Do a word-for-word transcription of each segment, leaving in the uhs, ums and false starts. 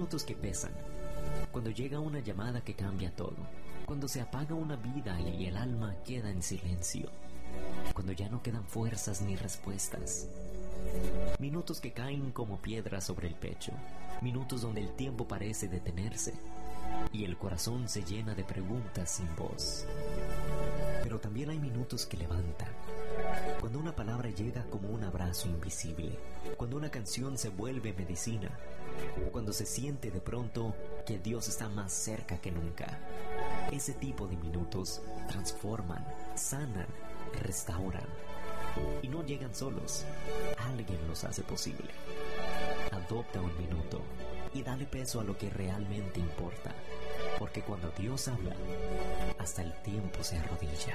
minutos que pesan, cuando llega una llamada que cambia todo, cuando se apaga una vida y el alma queda en silencio, cuando ya no quedan fuerzas ni respuestas. Minutos que caen como piedras sobre el pecho, minutos donde el tiempo parece detenerse y el corazón se llena de preguntas sin voz. Pero también hay minutos que levantan, cuando una palabra llega como un abrazo invisible, cuando una canción se vuelve medicina, cuando se siente de pronto que Dios está más cerca que nunca. Ese tipo de minutos transforman, sanan, restauran. Y no llegan solos, alguien los hace posible. Adopta un minuto y dale peso a lo que realmente importa, porque cuando Dios habla, hasta el tiempo se arrodilla.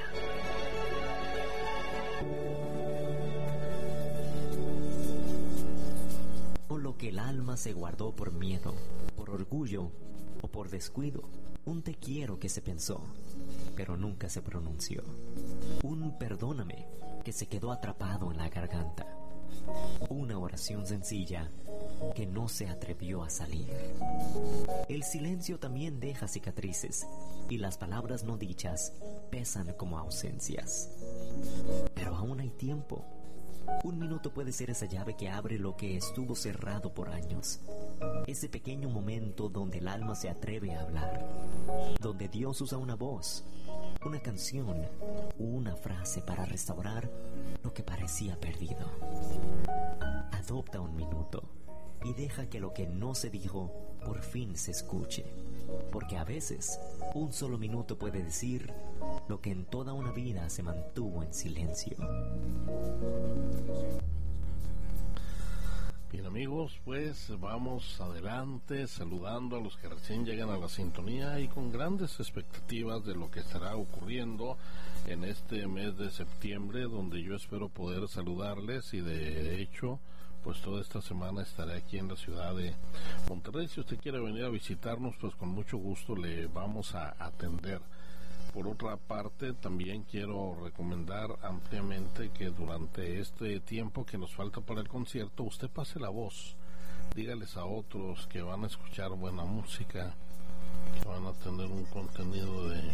O lo que el alma se guardó por miedo, por orgullo o por descuido. Un te quiero que se pensó, pero nunca se pronunció. Un perdóname que se quedó atrapado en la garganta. Una oración sencilla que no se atrevió a salir. El silencio también deja cicatrices y las palabras no dichas pesan como ausencias. Pero aún hay tiempo. Un minuto puede ser esa llave que abre lo que estuvo cerrado por años. Ese pequeño momento donde el alma se atreve a hablar, donde Dios usa una voz, una canción, una frase para restaurar lo que parecía perdido. Adopta un minuto y deja que lo que no se dijo por fin se escuche, porque a veces un solo minuto puede decir lo que en toda una vida se mantuvo en silencio. Bien, amigos, pues vamos adelante saludando a los que recién llegan a la sintonía y con grandes expectativas de lo que estará ocurriendo en este mes de septiembre, donde yo espero poder saludarles y de hecho pues toda esta semana estaré aquí en la ciudad de Monterrey. Si usted quiere venir a visitarnos, pues con mucho gusto le vamos a atender. Por otra parte, también quiero recomendar ampliamente que durante este tiempo que nos falta para el concierto, usted pase la voz. Dígales a otros que van a escuchar buena música, que van a tener un contenido de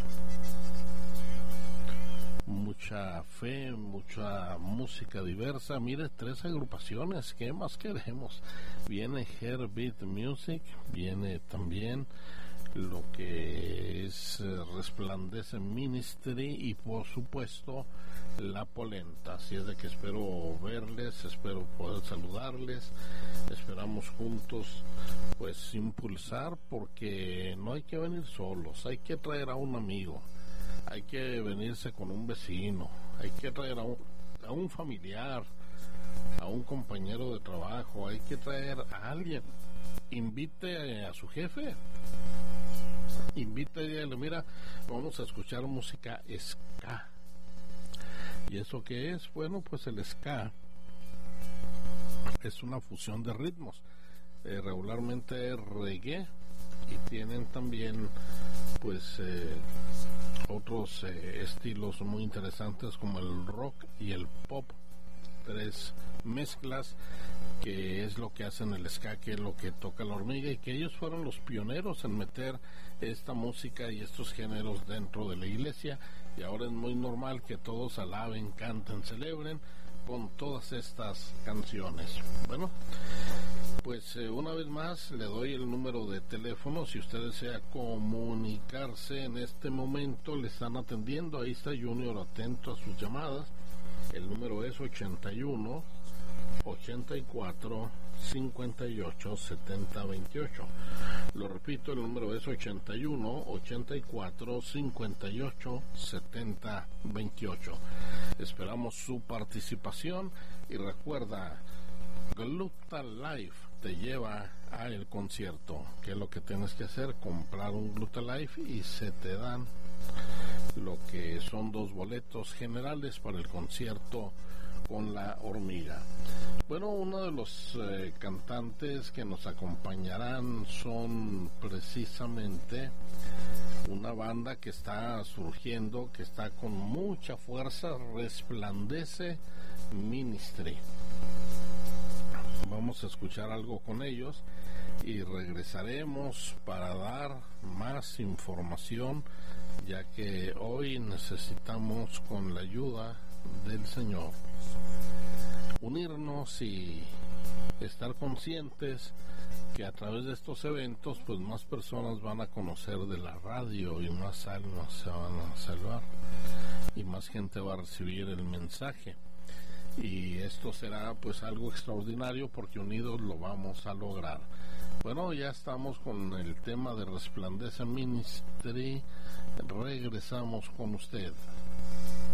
mucha fe, mucha música diversa. Mire, tres agrupaciones, ¿qué más queremos? Viene Heartbeat Music, viene también lo que es Resplandece Ministry y por supuesto La Polenta. Así es de que espero verles, espero poder saludarles, esperamos juntos pues impulsar, porque no hay que venir solos, hay que traer a un amigo, hay que venirse con un vecino, hay que traer a un, a un familiar, a un compañero de trabajo, hay que traer a alguien. Invite a su jefe, invite y dígale, mira, vamos a escuchar música ska. ¿Y eso qué es? Bueno, pues el ska es una fusión de ritmos, eh, regularmente reggae, y tienen también pues eh, otros eh, estilos muy interesantes como el rock y el pop, tres mezclas que es lo que hacen el ska, que es lo que toca La Hormiga, y que ellos fueron los pioneros en meter esta música y estos géneros dentro de la iglesia, y ahora es muy normal que todos alaben, canten, celebren con todas estas canciones. Bueno, pues eh, una vez más le doy el número de teléfono. Si usted desea comunicarse en este momento, le están atendiendo. Ahí está Junior atento a sus llamadas. El número es ochenta y uno, ochenta y cuatro, cincuenta y ocho, setenta, veintiocho. Lo repito, el número es ochenta y uno, ochenta y cuatro, cincuenta y ocho, setenta, veintiocho. Esperamos su participación y recuerda, Gluta Life te lleva al concierto. ¿Qué es lo que tienes que hacer? Comprar un Gluta Life y se te dan lo que son dos boletos generales para el concierto con La Hormiga. Bueno, uno de los eh, cantantes que nos acompañarán son precisamente una banda que está surgiendo, que está con mucha fuerza, Resplandece Ministry. vamos a escuchar algo con ellos y regresaremos para dar más información, ya que hoy necesitamos, con la ayuda del Señor, unirnos y estar conscientes que a través de estos eventos pues más personas van a conocer de la radio y más almas se van a salvar y más gente va a recibir el mensaje, y esto será pues algo extraordinario porque unidos lo vamos a lograr. Bueno, ya estamos con el tema de Resplandece Ministry. Regresamos con usted.